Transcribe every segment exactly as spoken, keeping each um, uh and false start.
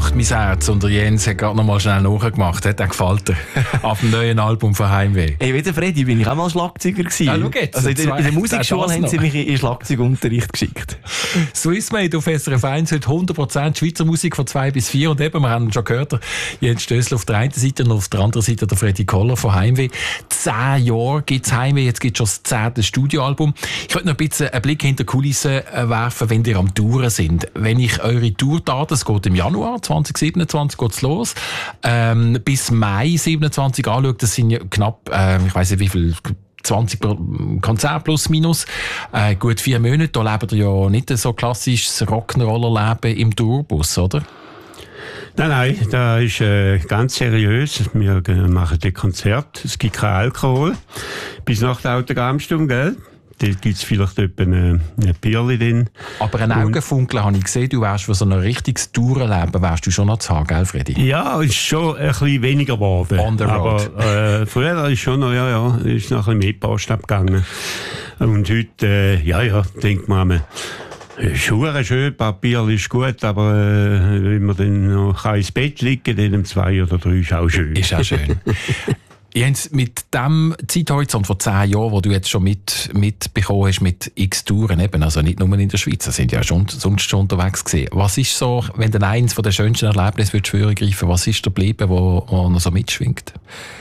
macht mein Herz. Und der Jens hat gerade noch mal schnell nachgemacht. Hat, der gefällt dir. Auf dem neuen Album von Heimweh. Hey, wie der Freddy bin ich auch mal Schlagzeuger gewesen. Ja, schau jetzt. Also in, der, in der Musikschule haben sie mich in Schlagzeugunterricht geschickt. Swissmade auf S R F eins heute hundert Prozent Schweizer Musik von zwei bis vier. Und eben, wir haben schon gehört, Jens Stössel auf der einen Seite und auf der anderen Seite der Freddy Koller von Heimweh. Zehn Jahre gibt es Heimweh, jetzt gibt es schon das zehnte Studioalbum. Ich könnte noch ein bisschen einen Blick hinter die Kulissen werfen, wenn ihr am Touren sind. Wenn ich eure Tourdaten, es geht im Januar zwanzig siebenundzwanzig geht's los, ähm, bis Mai siebenundzwanzig anschaue, das sind ja knapp, äh, ich weiss nicht wie viel, zwanzig Konzerte plus minus, äh, gut vier Monate, da lebt ihr ja nicht so klassisches Rock'n'Roller-Leben im Tourbus, oder? Nein, nein, das ist äh, ganz seriös. Wir äh, machen das Konzert, es gibt keinen Alkohol, bis nach der Autogrammstunde, gell? Da gibt es vielleicht etwa eine, eine Bierli drin. Aber ein Augenfunkeln habe ich gesehen, du wärst für so ein richtiges Tourenleben wärst du schon noch zu haben, gell, Freddy? Ja, ist schon ein bisschen weniger geworden. On the road. Aber äh, früher ist schon noch, ja, ja, ist noch ein bisschen mehr Post abgegangen. Und heute, äh, ja, ja, denkt man mal, Schuhe schön, Papier ist gut, aber äh, wenn man dann noch ins Bett liegen kann, dann um zwei oder drei ist auch schön. Ist auch schön. Jens, mit dem Zeithorizont von zehn Jahren, wo du jetzt schon mit, mitbekommen hast, mit x Touren, eben, also nicht nur in der Schweiz, da sind ja schon, sonst schon unterwegs gewesen. Was ist so, wenn du eins von den schönsten Erlebnissen würdest vorgreifen, was ist da geblieben, wo, wo noch so mitschwingt?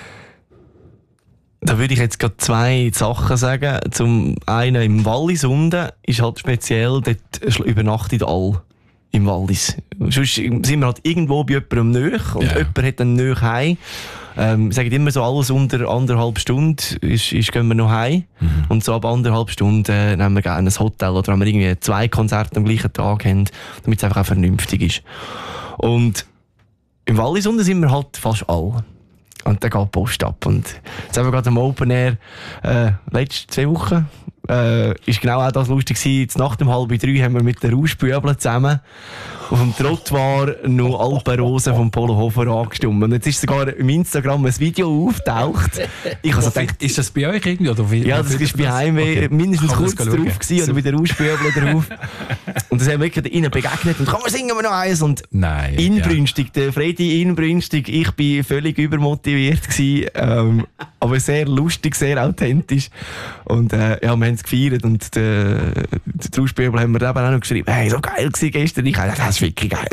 Da würde ich jetzt gerade zwei Sachen sagen. Zum einen im Wallis unten ist halt speziell, dort übernachtet alle im Wallis. Sonst sind wir halt irgendwo bei jemandem nöch und yeah. jemand hat dann nöch heim. Ähm, sagen immer so, alles unter anderthalb Stunden ist, ist, gehen wir noch heim. Mhm. Und so ab anderthalb Stunden äh, nehmen wir gerne ein Hotel oder wenn wir irgendwie zwei Konzerte am gleichen Tag haben, damit es einfach auch vernünftig ist. Und im Wallis unten sind wir halt fast alle. Und dann geht die Post ab. Und jetzt haben wir gerade am Open Air, äh, letzte zwei Wochen, äh, ist genau auch das lustig gewesen. Jetzt nach dem halb drei haben wir mit den Rauschbübeln zusammen auf dem Trottoir noch Alpenrosen vom Polo Hofer angestimmt. Und jetzt ist sogar im Instagram ein Video auftaucht. Ich also gedacht, ist das bei euch irgendwie? Oder wie, ja, das ist bei Heimweh okay. mindestens kurz drauf gewesen, oder mit den Rauschbübeln drauf. Und das haben wir wirklich ihnen begegnet. Und komm, singen wir noch eins. Und Nein, inbrünstig, ja. Der Freddy inbrünstig. Ich war völlig übermotiviert gewesen, ähm, aber sehr lustig, sehr authentisch. Und äh, ja, wir haben es gefeiert. Und die, die Rauschbübel haben mir eben auch noch geschrieben, hey, so geil gewesen gestern. Ich dachte, das ist wirklich geil.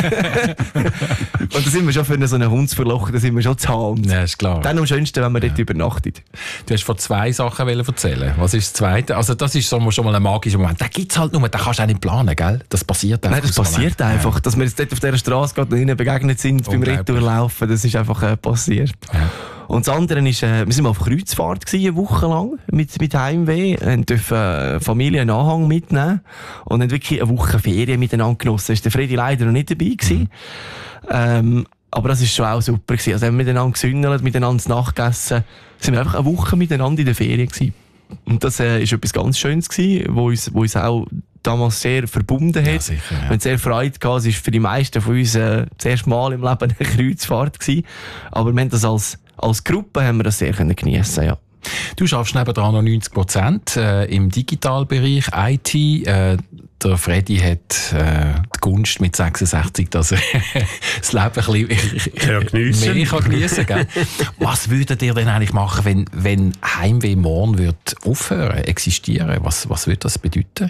Und da sind wir schon für so einen Hundsverloch, da sind wir schon zu haben. Ja, ist klar. Dann am schönsten, wenn man ja. dort übernachtet. Du hast von zwei Sachen erzählen. Was ist das Zweite? Also das ist so, schon mal ein magischer Moment. Den gibt es halt nur, den kannst du auch nicht planen, gell? Das passiert einfach. Nein, das passiert Moment. einfach. Ja. Dass wir jetzt dort auf dieser Straße gerade ihnen begegnet sind, beim Retourlaufen, das ist einfach äh, passiert. Ja. Und das andere ist, äh, wir sind mal auf Kreuzfahrt gewesen, eine Woche lang mit, mit Heimweh, und dürfen äh, Familie einen Anhang mitnehmen und haben wirklich eine Woche Ferien miteinander genossen. Da war der Freddy leider noch nicht dabei gewesen. Mhm. Ähm, aber das war schon auch super gewesen. Also haben wir miteinander gesündelt, miteinander zu Nacht gegessen, sind wir einfach eine Woche miteinander in der Ferien gewesen. Und das äh, ist etwas ganz Schönes gewesen, wo uns, wo uns auch damals sehr verbunden hat. Ja, sicher, ja. Wir haben sehr Freude gehabt. Es war für die meisten von uns äh, das erste Mal im Leben eine Kreuzfahrt gewesen. Aber wir haben das als Als Gruppe haben wir das sehr geniessen, ja. Du schaffst nebenan noch neunzig Prozent äh, im Digitalbereich, I T. Äh, der Freddy hat äh, die Gunst mit sechsundsechzig, dass er das Leben ein bisschen mehr kann geniessen kann. Was würdet ihr denn eigentlich machen, wenn, wenn Heimweh morgen wird aufhören, existieren? Was, was würde das bedeuten?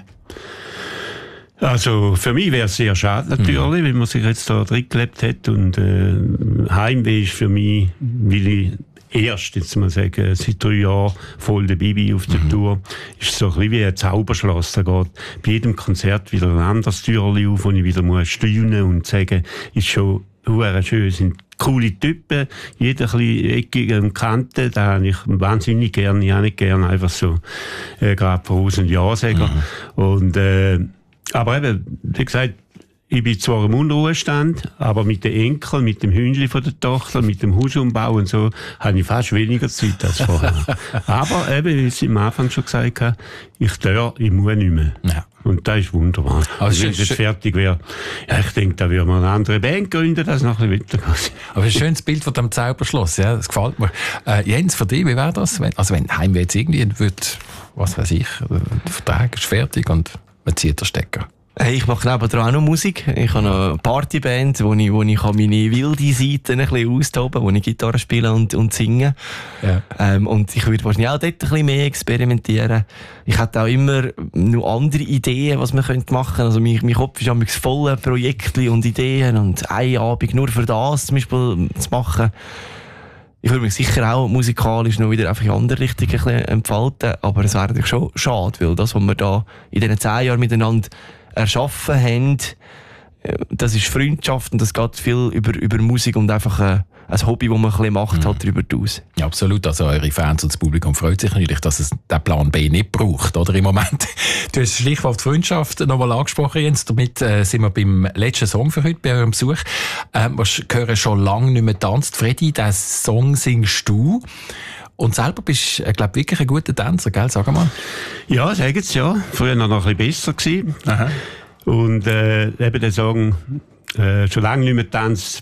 Also für mich wäre es sehr schade natürlich, mhm. wenn man sich jetzt da drin gelebt hat und äh, Heimweh ist für mich, weil ich erst, jetzt mal sagen, seit drei Jahren voll dabei bin auf der mhm. Tour, ist so ein bisschen wie ein Zauberschloss. Da geht bei jedem Konzert wieder ein anderes Türchen auf, wo ich wieder muss staunen und sagen, ist schon hure schön, sind coole Typen, jeder ein bisschen eckig und Kanten, da habe ich wahnsinnig gerne, ich habe nicht gerne einfach so äh, gerade Pros und Ja-Säger. Mhm. Und äh, aber eben, wie gesagt, ich bin zwar im Unruhestand, aber mit den Enkeln, mit dem Hündchen von der Tochter, mit dem Hausumbau und so, habe ich fast weniger Zeit als vorher. Aber eben, wie ich am Anfang schon gesagt habe, ich darf, ich muss nicht mehr. Ja. Und das ist wunderbar. Also wenn es jetzt fertig wäre, ja, ich denke, da würde man eine andere Band gründen, das noch ein bisschen weitergehen. Aber ein schönes Bild von dem Zauberschloss, ja, das gefällt mir. Äh, Jens, für dich, wie wäre das? Wenn, also wenn Heimweh jetzt irgendwie wird, was weiß ich, der Vertrag ist fertig und man zieht den Stecker. Hey, ich mache nebenan auch noch Musik. Ich habe noch eine Partyband, wo ich, wo ich meine wilde Seiten ein bisschen austoben kann, wo ich Gitarre spiele und, und singe. Ja. Ähm, und ich würde wahrscheinlich auch dort ein bisschen mehr experimentieren. Ich hätte auch immer noch andere Ideen, was man könnte machen könnte. Also mein, mein Kopf ist immer voll Projekte und Ideen und einen Abend nur für das zum Beispiel zu machen. Ich würde mich sicher auch musikalisch noch wieder einfach in andere Richtungen ein bisschen entfalten, aber es wäre natürlich schon schade, weil das, was wir da in diesen zehn Jahren miteinander erschaffen haben, das ist Freundschaft und das geht viel über, über Musik und einfach ein, ein Hobby, das man ein bisschen macht, mhm. halt darüber aus. Ja, absolut. Also eure Fans und das Publikum freut sich natürlich, dass es den Plan B nicht braucht, oder, im Moment. Du hast das Stichwort Freundschaft nochmal angesprochen, Jens. Damit äh, sind wir beim letzten Song für heute, bei eurem Besuch. Ähm, wir hören schon lange nicht mehr tanzt. Freddy, diesen Song singst du. Und selber bist du, glaube ich, wirklich ein guter Tänzer, gell? Sag mal. Ja, sagen sie ja. Früher noch ein bisschen besser gewesen. Aha. Und äh, eben der Song äh, schon lange nicht mehr tanzt.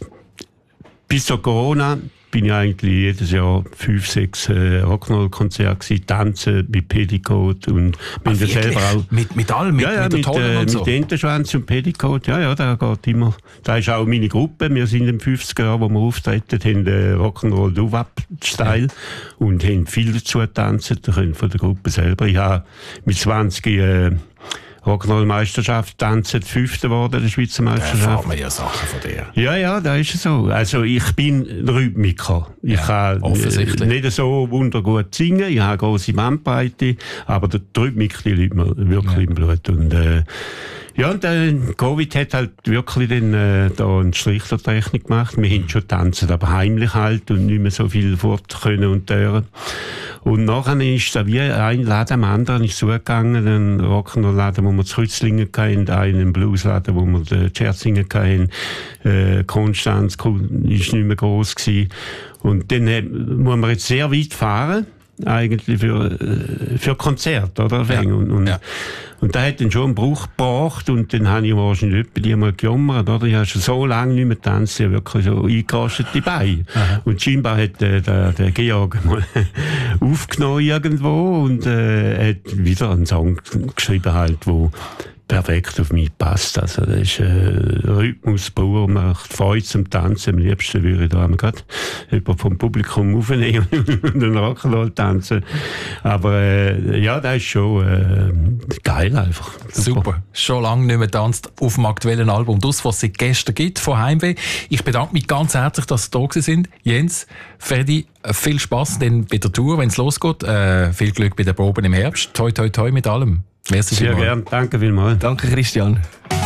Bis zu Corona bin ich eigentlich jedes Jahr fünf, sechs äh, Rock'n'Roll-Konzerte gewesen, tanzen mit Petticoat und bin da selber auch... Mit, mit allem, mit, ja, ja, mit der mit, Tonnen äh, und so? mit Entenschwanz und Petticoat, ja, ja, da geht immer... Da ist auch meine Gruppe, wir sind in den fünfziger Jahren, wo wir auftreten, haben äh, Rock'n'Roll Doo-Wop-Style ja. und haben viel dazu getanzt, von der Gruppe selber. Ich habe mit zwanzig... Äh, Rock'n'Roll-Meisterschaft tanzen, fünfte geworden, der Schweizer Meisterschaft. Da erfahren wir ja Sachen von dir. Ja, ja, da ist es so. Also ich bin Rhythmiker. Ich ja, kann offensichtlich nicht so wundergut singen, ich habe grosse Bandbreite, aber die Rhythmik, die liegt mir wirklich ja. im Blut. Und, äh, ja, und äh, Covid hat halt wirklich dann, äh, da einen Strich der Technik gemacht. Wir haben schon tanzen, aber heimlich halt und nicht mehr so viel fort können und dürfen. Und nachher ist da wie ein Laden am anderen ist zugegangen, ein Rock'n'Roll-Laden, wo wir zu Rützlingen hatten, einen Blues-Laden, wo wir die Scherzingen hatten, äh, Konstanz ist nicht mehr gross gewesen. Und dann äh, muss man jetzt sehr weit fahren, eigentlich für, für Konzerte, oder? Ja. Und, und, ja. und da hat dann schon einen Bruch gebracht und dann habe ich wahrscheinlich etwa die mal gejammert, oder? Ich habe schon so lange nicht mehr getanzt, ich habe wirklich so eingerastete Beine. Aha. Und scheinbar hat äh, der, der Georg mal aufgenommen irgendwo und äh, hat wieder einen Song geschrieben halt, wo perfekt auf mich passt. Also, das ist, äh, Rhythmus pur, macht Freude zum Tanzen. Am liebsten würde ich da gerade jemand vom Publikum aufnehmen und einen Rock'n'Roll tanzen. Aber, äh, ja, das ist schon, äh, geil einfach. Super. Super. Schon lange nicht mehr tanzt auf dem aktuellen Album. Das, was es gestern gibt von Heimweh. Ich bedanke mich ganz herzlich, dass Sie da gewesen sind. Jens, Freddy, viel Spass dann bei der Tour, wenn es losgeht. Äh, viel Glück bei den Proben im Herbst. Toi, toi, toi mit allem. Merci Sehr gerne. Danke vielmals. Danke, Christian.